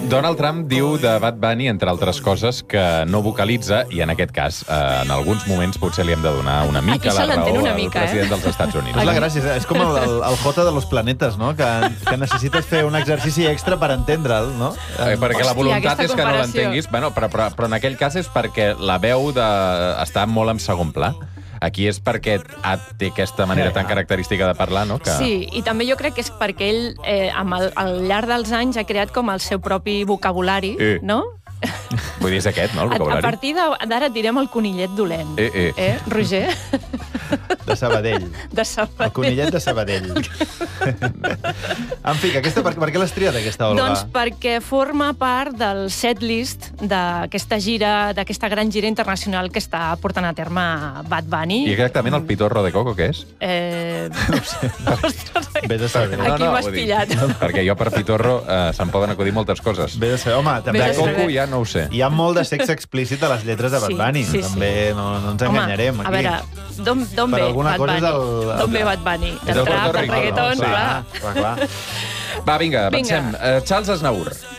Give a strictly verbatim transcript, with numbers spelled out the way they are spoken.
Donald Trump diu de Bad Bunny, entre altres coses, que no vocalitza, i en aquest cas, eh, en alguns moments potser li hem de donar una mica Aquí se la raó l'entén una al mica, president eh? dels Estats Units. És la gràcia, és com el, el, el Jota de los planetes, no? Que, que necessites fer un exercici extra per entendre'l, no? Eh, perquè la Hòstia, voluntat aquesta és que no comparació. l'entenguis, bueno, però, però, però en aquell cas és perquè la veu de... està molt en segon pla. Aquí és perquè ha, té aquesta manera tan característica de parlar, no? Que... Sí, i també jo crec que és perquè ell, eh, amb el, al llarg dels anys, ha creat com el seu propi vocabulari, Eh. no? Vull dir, és aquest, no, el A, a vocabulari? partir de- d'ara et direm el conillet dolent. Eh, eh. Eh, Roger? De Sabadell. De Sabadell. El conillet de Sabadell. En fi, que aquesta, per, per què l'has triat, aquesta, Olga? Doncs perquè forma part del setlist d'aquesta gira, d'aquesta gran gira internacional que està portant a terme Bad Bunny. I exactament el pitorro de coco, què és? Eh... No sé. Ostres, Ve de saber. aquí m'has vull dir, pillat. Perquè jo per pitorro eh, se'n poden acudir moltes coses. Ve de saber. Home, també... Ve De de saber. coco ja no ho sé. Hi ha molt de sexe explícit a les lletres de Bad Sí, Bunny. sí, sí. També no, no ens Home, enganyarem, aquí. a veure, d'on d'on Per ve alguna Bad cosa és Bunny? el- D'on ve Bad Bunny? És Del del trap, Puerto del Rico, reggaeton, no? Sí. clar. Clar, clar. Va, vinga, Vinga. avancem. Eh, Charles Aznavour.